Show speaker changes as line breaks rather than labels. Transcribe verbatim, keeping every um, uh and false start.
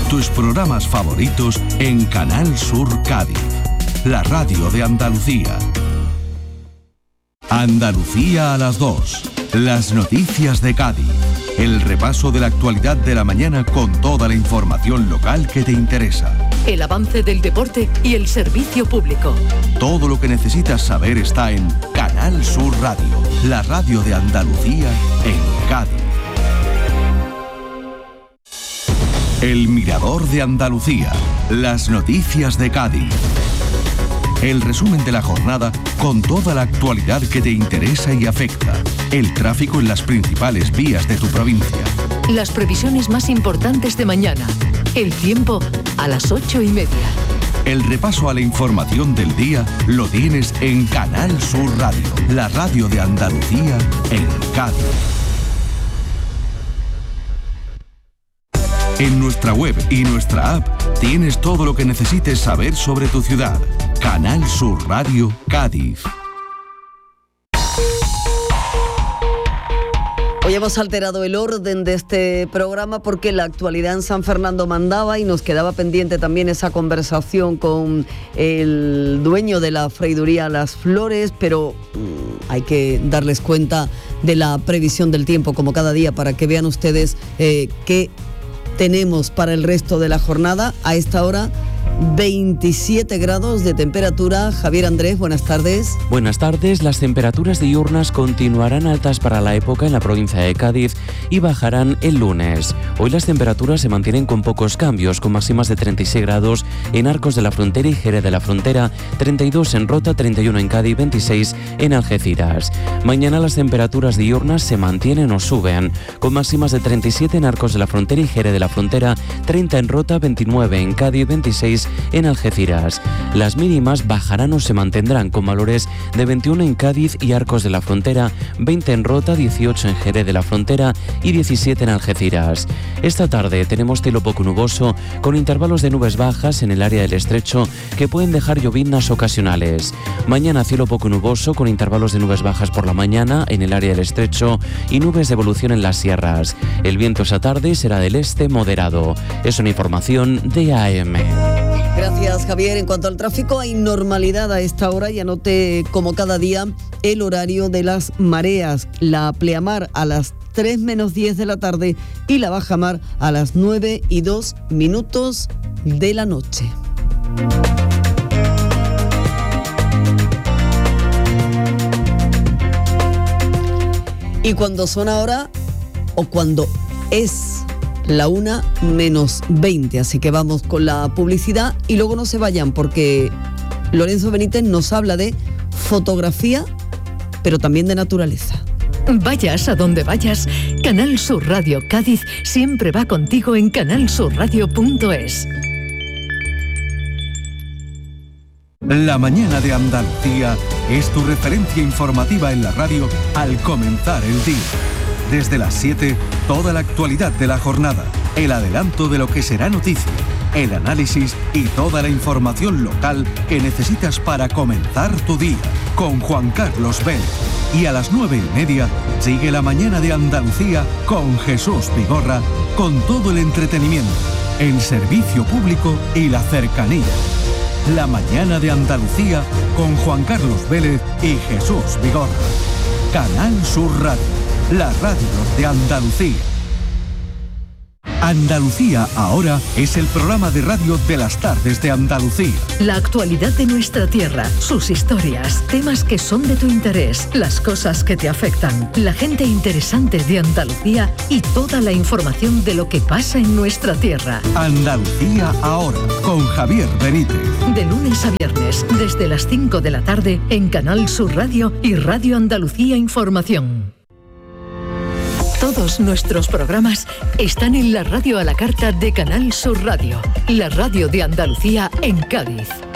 tus programas favoritos en Canal Sur Cádiz, la radio de Andalucía. Andalucía a las dos. Las noticias de Cádiz. El repaso de la actualidad de la mañana con toda la información local que te interesa.
El avance del deporte y el servicio público.
Todo lo que necesitas saber está en Canal Sur Radio, la radio de Andalucía en Cádiz. El Mirador de Andalucía. Las noticias de Cádiz. El resumen de la jornada con toda la actualidad que te interesa y afecta. El tráfico en las principales vías de tu provincia.
Las previsiones más importantes de mañana. El tiempo a las ocho y media.
El repaso a la información del día lo tienes en Canal Sur Radio, la radio de Andalucía en Cádiz. En nuestra web y nuestra app tienes todo lo que necesites saber sobre tu ciudad. Canal Sur Radio Cádiz.
Hoy hemos alterado el orden de este programa porque la actualidad en San Fernando mandaba y nos quedaba pendiente también esa conversación con el dueño de la freiduría Las Flores, pero mmm, hay que darles cuenta de la previsión del tiempo como cada día para que vean ustedes eh, qué tenemos para el resto de la jornada. A esta hora veintisiete grados de temperatura. Javier Andrés, buenas tardes.
Buenas tardes. Las temperaturas diurnas continuarán altas para la época en la provincia de Cádiz y bajarán el lunes. Hoy las temperaturas se mantienen con pocos cambios, con máximas de treinta y seis grados en Arcos de la Frontera y Jerez de la Frontera, treinta y dos en Rota, treinta y uno en Cádiz, veintiséis en Algeciras. Mañana las temperaturas diurnas se mantienen o suben, con máximas de treinta y siete en Arcos de la Frontera y Jerez de la Frontera, treinta en Rota, veintinueve en Cádiz, veintiséis en Algeciras. Las mínimas bajarán o se mantendrán con valores de veintiuno en Cádiz y Arcos de la Frontera, veinte en Rota, dieciocho en Jerez de la Frontera y diecisiete en Algeciras. Esta tarde tenemos cielo poco nuboso con intervalos de nubes bajas en el área del estrecho que pueden dejar lloviznas ocasionales. Mañana cielo poco nuboso con intervalos de nubes bajas por la mañana en el área del estrecho y nubes de evolución en las sierras. El viento esta tarde será del este moderado. Es una información de A M.
Gracias, Javier. En cuanto al tráfico, hay normalidad a esta hora y anote como cada día el horario de las mareas. La pleamar a las tres menos diez de la tarde y la bajamar a las nueve y dos minutos de la noche. Y cuando son ahora, o cuando es la una menos veinte, así que vamos con la publicidad y luego no se vayan porque Lorenzo Benítez nos habla de fotografía, pero también de naturaleza.
Vayas a donde vayas, Canal Sur Radio Cádiz siempre va contigo en canal sur radio punto es.
La mañana de Andalucía es tu referencia informativa en la radio al comenzar el día. Desde las siete, toda la actualidad de la jornada, el adelanto de lo que será noticia, el análisis y toda la información local que necesitas para comenzar tu día, con Juan Carlos Vélez. Y a las nueve y media, sigue la mañana de Andalucía con Jesús Vigorra, con todo el entretenimiento, el servicio público y la cercanía. La mañana de Andalucía con Juan Carlos Vélez y Jesús Vigorra. Canal Sur Radio, la radio de Andalucía. Andalucía Ahora es el programa de radio de las tardes de Andalucía.
La actualidad de nuestra tierra, sus historias, temas que son de tu interés, las cosas que te afectan, la gente interesante de Andalucía y toda la información de lo que pasa en nuestra tierra.
Andalucía Ahora, con Javier Benítez.
De lunes a viernes, desde las cinco de la tarde, en Canal Sur Radio y Radio Andalucía Información. Todos nuestros programas están en la radio a la carta de Canal Sur Radio, la radio de Andalucía en Cádiz.